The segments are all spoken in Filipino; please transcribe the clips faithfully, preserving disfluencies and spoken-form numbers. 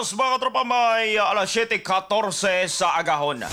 oras mga katropa, may uh, alas siyete fourteen sa agahon.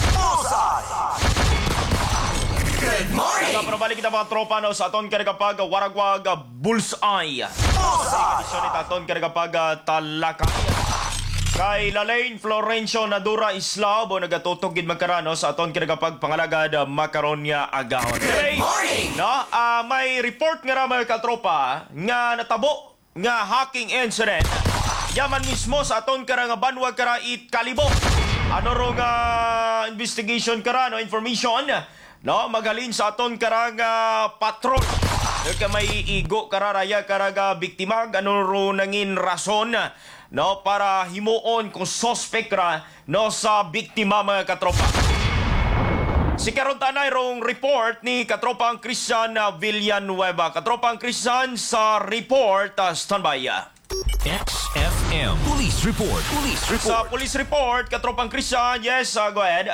Good morning! Nagapabalik kita mga tropa no, sa aton karigapag waragwag uh, bullseye. Sa edisyon ni aton karigapag uh, talakay. Kay Lalaine Florencio Nadura Islao o nagatutugid magkarano sa aton karigapag pangalagad uh, Macaronia agahon. Good morning! No, uh, may report nga ra mga katropa nga natabo nga hacking incident. Yaman mismo sa aton karang banwag kara it kalibo. Ano ro nga investigation kara no information no magalin sa aton karang uh, patrol. Ka may igo kara raya karaga biktima ano ro nangin rason no para himuon kung suspect ra no sa biktima mga katropa. Si karon tanay rong report ni katropang Christian Villanueva. Katropang Christian sa report uh, standby. X F M Police Report. Police Report. Sa police report, katropang Christian, yes, uh, go ahead.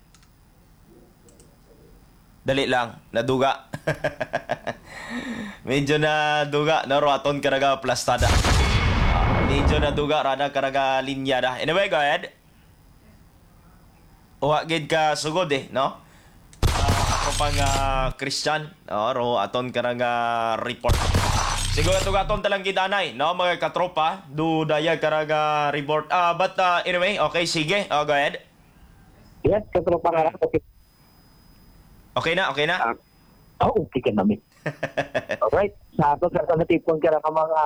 Dali lang, naduga. Medyo naduga, naroaton karaga plastada. Uh, medyo naduga, rana karaga linyada. Anyway, go ahead. Uwagid ka sugod eh, no? Uh, katropang uh, Christian, no? Ro aton karaga report. Siguro ito gaton talang gidanay, no? Mga katropa, do daya karaga report. Ah, uh, but uh, anyway, okay, sige. Uh, go ahead. Yes, katropa nga lang. Okay. Okay na, okay na? Uh, oh, okay ka namin. Alright. Sa ato, sa natipon ka lang ang mga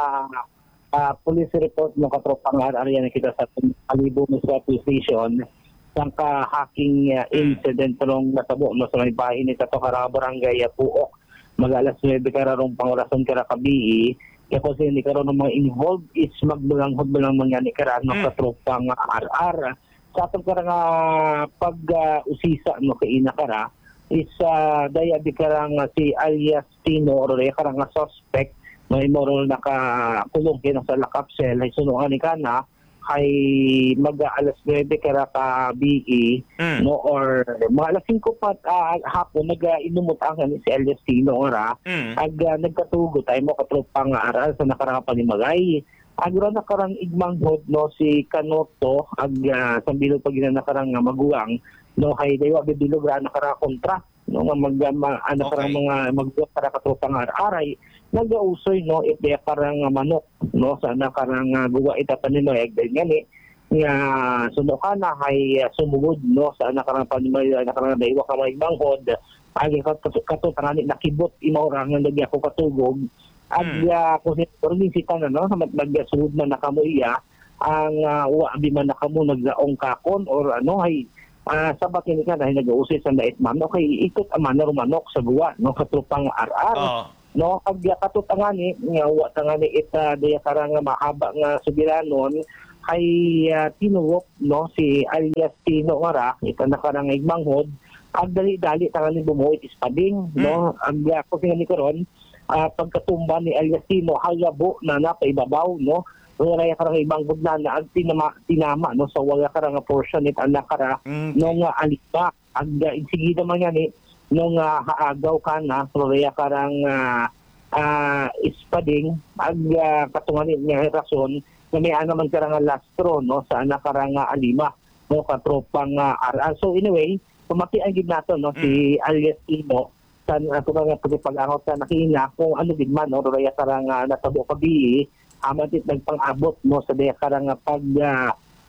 uh, police report ng katropa nga area na kita sa Kalibo sa police station ng ka-hacking uh, incident nung natabo no, sa may bahay ni Tato Kara Barangay Puok. Mag-alas nuwebe kararong pangurason kara kabii kaya po siya ni karoon ng mga involved is magbulanghod-bulang mga ni karaan ng katropang R R. Sa atong kara nga pag-usisa uh, no kay ina kara is uh, daya di karang uh, si alias Tino or daya karang nga suspect may moral nakakulong kina sa lakapsel ay sunungan ni kana ay mag-alas nuwebe kara ka B E mm. no or mga alas singko pa uh, hapon nag-inumot ang si Elias Tino ora mm. ag uh, nagkatugo tayo mo katropang aral sa nakarang panimagay agro nakarang igmanghod no si Kanoto ag uh, sambilo pag ina nakarang uh, maguwang no hay dayo bibilog ra nakarang kontra no nga mag uh, ano okay. Karang mga magduwa para katropang aray nag-ausoy no it day karang uh, manok no sa nakarang uh, guwa ita panimay ag gani nga suno kana hay uh, sumugod no sa nakarang panimay nakarang daywa ka may banghod agi katutangani nakibot imaw nga lagi ako katugog ag hmm. uh, kung sita na no naggasud na nakamuya ang uh, wa abi man nakamo naglaong kakon or ano hay Uh, sa batin ka dahil nag-uusay sa lait man okay ikot aman na rumanok sa guwa no katropang R R oh. no ag katutangani nga wa tangani ita daya karang mahaba nga subilanon ay uh, tinuwop no si alias Tino Ngara ita nakarang igmanghod ag dali-dali tangani bumuhit ispading hmm. no ag ako singali karon uh, pagkatumba ni alias Tino hayabo na napaibabaw no wala ya karang ibang gudna na ag tinama tinama no sa wala karang portion it anak kara mm. no nga alika ag insigida man yan eh no nga haagaw kana wala ya karang uh, uh, ispading ag uh, katunganin nga rason na may ana man karang lastro no sa anak karang uh, alima no katropang uh, R R. So anyway pumati ang gid nato no mm. si alias Tino sa ato nga pagpag-angot sa nakina kung ano gid man no wala ya karang uh, natabo kabi amatit nagpang-abot mo sa daya karang pag uh,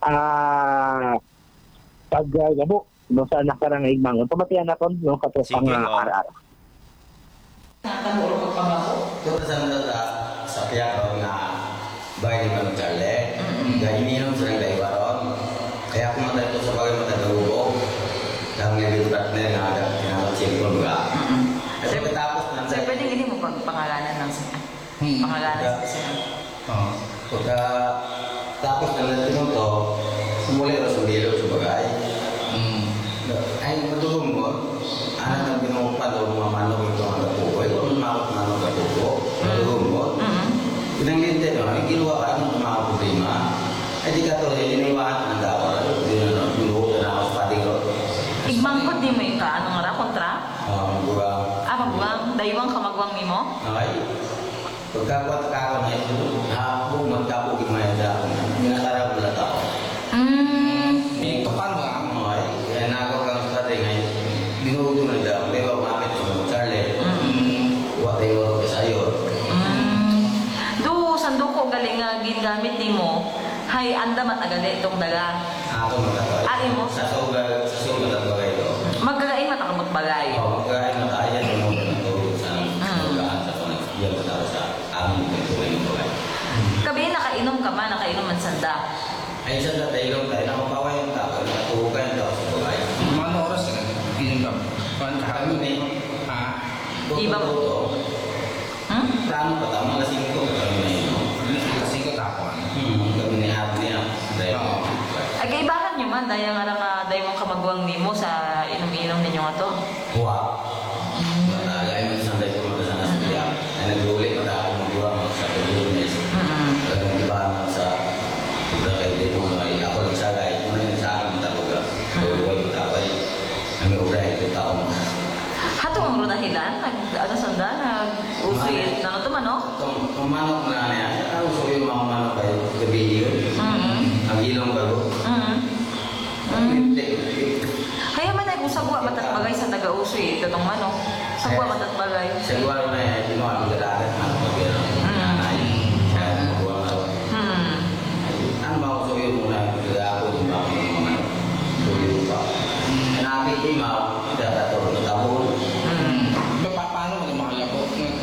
uh, pag uh, gabo no sa nakarang igmangon pamatian naton no katropang uh, R R. Nakamuro ko pa ako. Kung saan na sa kaya ko na bahay ni Manong Charlie, dahil ininom sa nang ron. Kaya kung matay ko sa bagay matagalubo, dahil nga yung partner na ada pinapag-cellphone ka. Kasi patapos na... So, pwedeng hindi mo pang pangalanan ng siya? Pangalanan sa siya? Oo. Pagka tapos na natin ito, sumuli rin sa bilo sa bagay. Ay, matulong mo, ano nang binupan o mga manok ito ang kapuko. Ito ang manok manok kapuko. Matulong mo. Pinanglinte no, ay ginawa ka ng mga problema. Ay di ka ito, iniwaan ng dawa. Hindi na binuho na ako sa pating ko. Igmangkot di mo yung ka, anong nga kontra? Oo, magbuwang. Ah, magbuwang? Daywang ka magwang ni mo? Okay. Pagkakuat ka ako na ito, hapong magkapog yung mga dako. Minasarap na tao. gali nga gingamit nimo, hay anda matagali itong daga. Ako magkakaroon. Ari mo? Sa sugar, sa sugar at bagay ito. Magkagain mata ka magbagay. Oo, magkakain na tayo yan. Yung mga natulog sa sugaan sa tunay. Yan matalo sa aming pagkulay ng bagay. Kabi nakainom ka man, nakainom man sanda. Ay, sa tatay lang tayo. Nakapaway yung tao. Natuhukan yung tao sa bagay. Mga oras ka na? Inom ka? Kuhan ka? Kami may Ha? Iba mo? tuto. Hmm? Plano pa tao. Mga lasing ko. Kami na yun. Kasi ka tapuan. Hmm. Kami ni Happy niya. Dahil Oo. Ay kaibahan nyo man, dahil nga nga dahil mong kamagwang nimo sa inom-inom ninyo nga to. Kuha. Matagay mo sa sanday ko mga sana sa tiyak. Ay nag-ulit pa ako mag-iwa sa pag-ulis. Mm-hmm. Talagang iba naman sa kay Dito mo ay ako nagsagay. Muna yung sa akin talaga. Tuloy ko tapay. Ang ubray ko tao mo. Hato ang ro dahilan, nag ano sanda, nag usuit na to man no? Itong manok na niya. Ako so yung mga manok ay gabi yun. Mhm. Ang ilong bago. Mhm. Kaya man ay kung sagwa matat bagay sa taga usuit, katong manok. Sagwa matat bagay. Sa lugar na yan, ginawa ang gadagat. Ano ba yun? Nanay. Kaya magawa nga. Hmm. Ano ba ako so yun muna? Kaya ako yung mga mga so yun pa. Hanapin ko yung mga dataturo ng tabon. Hmm. Pa pa- paano ka na makalabo?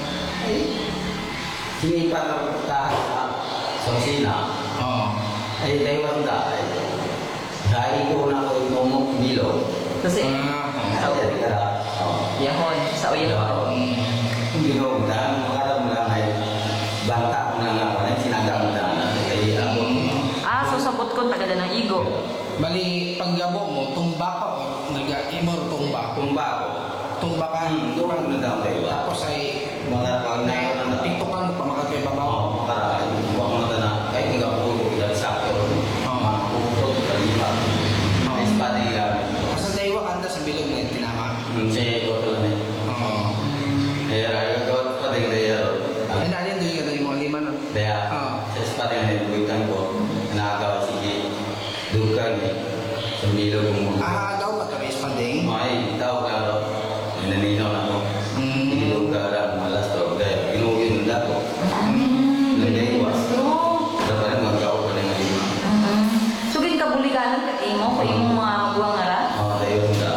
Sinipat ang taas sa kusina. Oo. Ay, tayo ang dahil. Dahil ko na ako yung momok bilo. Kasi Ah, Sa sa kaya, yahon, sa uyahon. Kung ginawa mo na, makaram mo lang ay banta mo na nga pa na, sinagang mo na na. Kaya ako, Ah, so sabot ko tagala ng igo. Bali, paglabo mo, tumba ka o nag-imor tumba? tumba ako. Tumba ka. Hmm, tumba mo na daw tayo. Tapos ay Mga pag na ako na tiktokan mo pa makatay babaw. Oo, makaraan. Huwag mo na na, kahit hindi ako tulog, dahil sa ako. Mga pupot, kalima. May spati lang. Sa daywa kanta sa bilog na yung tinama. Kasi ito lang eh. Oo. Kaya, gagawat pa din kaya. Ay, nalin doon yung yung mga lima na. Kaya, Oo. sa spati nga nilubuitan ko, nakagawa sige, dukan eh. Sa bilog yung mga. Ah, daw pa kami spanding. Ay, tao ka ro. Naninaw na ako. Mm. Bilog ka rin, malas to. Kaya, inugin na ako. Nandiyawas. Dapat rin magkaw pa rin ang lima. So gin kabuliganan ka imo, ko imong mga buwang ara. Oo, tayo na.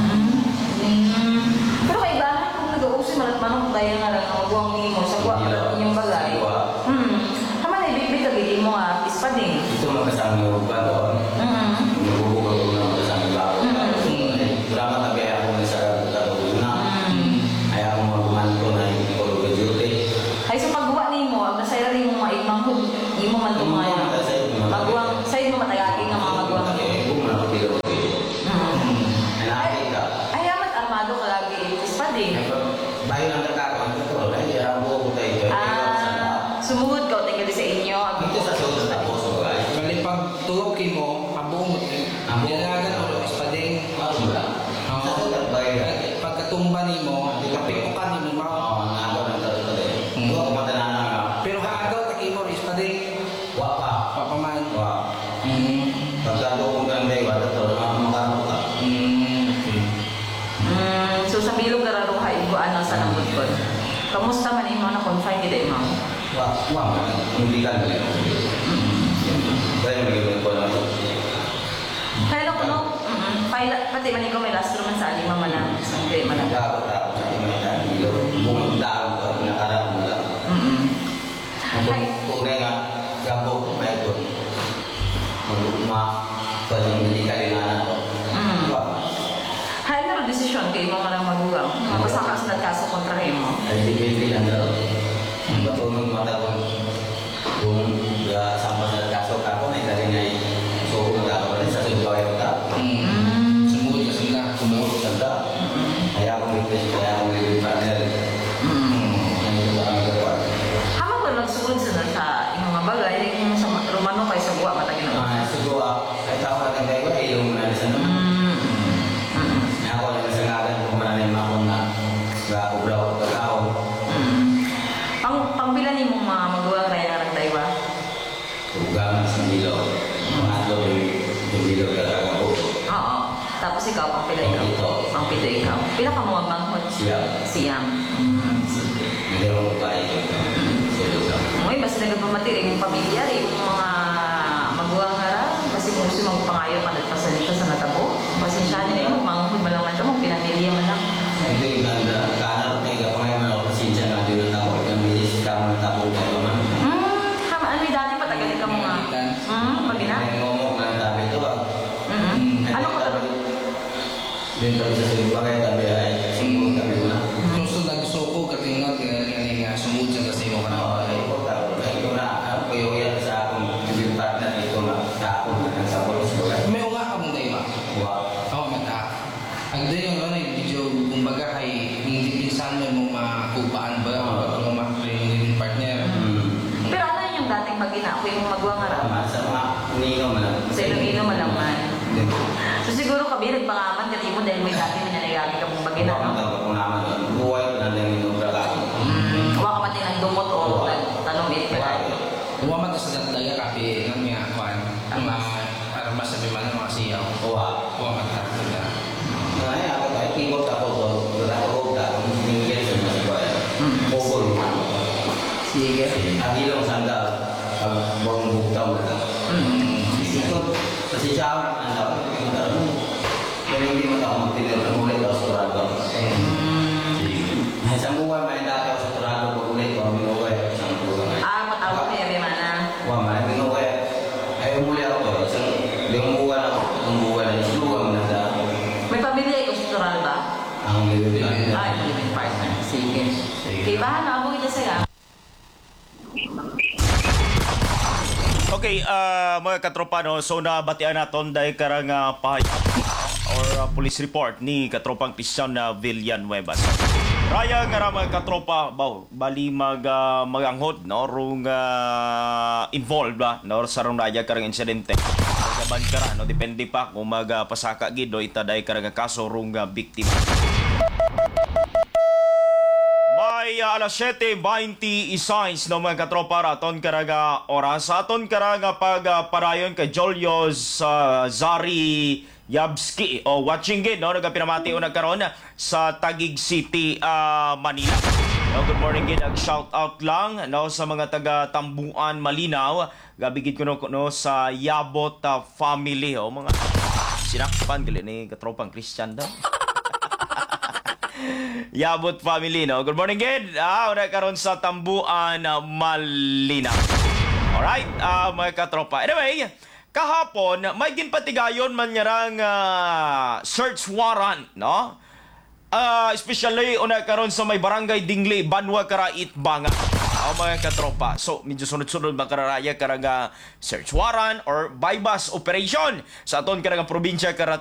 Mm. Pero kaibahan kung nag-uusi malat manong dahil nga lang ang buwang nimo sa buwa Iya. inyong bagay. Sa buwa. Hmm. Haman ay bibig ka gili mo ah, ispading. Ito mga kasama yung ba doon. Mhm. Nabubuka ko na kasama yung bago. Mm. Drama na kaya ako na sa katulog na. Ay ako maguman ko na yung tulog ka duty. Ay sa pagbuwa nimo, ang nasayra nimo mga igmang hud, imo man Imo tumaya. man ta sa'yo, mga- Magbuwang sa'yo mo matagagi nga mga magbuwang. Eh, kung na kapilo ko eh. Mhm. Ay nakakita. Ay amat armado ka lagi ispading. Ay, pag- bayo lang nagkakaroon ka to. Ay, yarang buo ko tayo. Ay, Ah, sumugod ka o tinggal sa inyo. Ito sa susunod na po sa bagay. Bali, pag tulog kayo mo, abong mo. Abong. Nilagan mo rin spanding. Ano mo lang? Sa susunod bagay ka. Pagkatumba ni mo, kapikukan ni mo. Oo, nga ako ng tatlo eh. Hmm. Huwag ko matanan na nga. Pero kaagaw, takimo rin spanding. Wak pa. Papaman. Wak. Mm. Pagkado kong kang day, wala to. Makaramo ka. Mm. Okay. Mm, so sa bilog ka raro ha, iguan ang sa nambot ko. Kamusta man imo na confine gid imo? Wak. Wak. Hindi ka nila. Kaya magiging ko na ito. Hello kuno. Mm. Paila pati man ikaw may last man sa lima man ang sangre man ang. Nagkakot ako sa inyong mga ilo. Bumuntaan ko. Nakaramo mo lang. Mm. Kung kung nga, gabo ko may ito. Magugma. Pwede hindi ka rin na ako. Mm. Wak. Hay na desisyon kay mo man ang magugang. Mabasa ka sa kaso kontra imo. Ay, depende lang daw. Ang patulong mata ko. Kung uh, sama sa kaso ka ko, may kari nga so kung nagkakaroon rin sa sumbawa yung ta. Mm. Sumugod ka sila. Sumulog sa ta. Kaya akong request, kaya akong living partner. Ang ito ba ang gawa? Hama ko nagsulod sa sa imong mga bagay kung sa Romano kay sa buwa matagin na. Ah, siguro, kahit ako natin kayo, ay yung na sa naman. Mm. Mm. Kaya ako lang sa ngagan kung mananim ako na ga-ubraw ko pagkaon. Mm. Pang pangbilan nimo mga maguwang raya ng Taiwan. Tugang sa milo. Mga ito yung milo talaga ko. Oo. Tapos ikaw, pang pila ikaw. Ito. Pang pila ikaw. Pila ka mo manghod? Siyam. Siyam. Mm. Hindi mo ba ito? Siyam. May basta sila nagpamati rin yung pamilya, rin yung mga maguwang nga kasi kung gusto magpangayo ka nagpasalita sa natabo. Pasensya niyo yung manghul malaman ito, mong pinamilya man lang. Hindi, ganda. Kanar, tega pa ngayon ako kasi dyan na din ang tabo. Yung bilis ka mo tabo ka naman. Hmm, kama, ano yung dati patagalin ka mo nga? Hmm, pag ina? May ngomong na tabi ito ba? Mm-hmm. Ano ko ito? Din tabi sa sila bagay tabi ay singkong tabi mo na. Gusto na gusto ko katingot nga nga sumud sa kasi mo ka na. Oo, ay ito tabi. Ay ito na, ang kuyoyan sa akong ibig partner ito na sa akong na sa polis ko. May unga ka mong tayo ba? Wow. Oo, mata. Ang day yung ano, medyo kumbaga ay hindi pinsan mo mong makupaan ba? Ang mga yung partner. Pero ano yun yung dating mag-ina? Ako yung magawa nga raw. Tama, sa mga uninom mo lang. Sa Iloilo malaman. So siguro kami nagpangaman kasi mo dahil may dati may nanayagi ka mong bagina, no? Kung naman, buhay ko na lang yung braga. Mm, huwag ka pati nagdumot o tanong it ka lang. Uwaman ka sa dalaga kapi ng mga kwan. Ang mga armas sa biman ng mga siyaw. Uwa. Uwaman ka sa Ay, ako tayo, keyboard ako to. Wala ko hugda. Kung sinigil sa mga siya. Bogol. Sige. Ang ilong sandal. Ang buong bugtaw na lang. Ikot. Kasi siya, ang dapat. Kaya hindi mo tayo magtinil. Ang ulit ako sa Torago. Sa buwan, may dati ako sa Torago. Pag ulit ko, minuway. Isang buwan. Ah, matawag kaya may mana. Wah, may minuway. Ay, umuli ako to. Isang limang buwan ako. Ang buwan na isluwang na sa May pamilya ikaw sa Toral ba? ang liwit na. Ay, living partner. Sige. Okay, bahala ako ito sa'yo. Okay, ah, mga katropa, no, so nabatian naton dahil karang uh, pahayag or uh, police report ni katropang Christian na Villanueva. Raya nga ra mga katropa, baw, bali mag, uh, maganghod, no, rung uh, involved, ba, no, sa rung raya karang insidente. Magaban ka ra, no, depende pa kung magpasaka gido, itaday karang kaso rung uh, biktima. May uh, alas siyete twenty isayas no mga katropa raton karaga oras aton karaga pag uh, parayon kay Julius uh, Zari Yabski o watching gid no nagapinamati o nagkaroon sa Taguig City, uh, Manila. No, good morning gid ag shout out lang no sa mga taga Tambuan Malinaw gabigid ko no, no sa Yabot uh, family o mga sinakpan gali ni katropang Christian daw. Yabot family, no? Good morning, Gid. Ah, una karon sa Tambuan, uh, Malinaw. Alright, ah, mga katropa. Anyway, kahapon, may ginpatigayon man nyarang uh, search warrant, no? Ah, especially una karon sa may barangay Dingli, Banwa, Karait, Banga. Oh, mga katropa. So, medyo sunod-sunod makararaya karang uh, search warrant or bypass operation sa aton karang probinsya karat